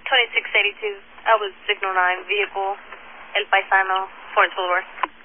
2682, I was signal 9, vehicle, El Paisano, Fort Silver.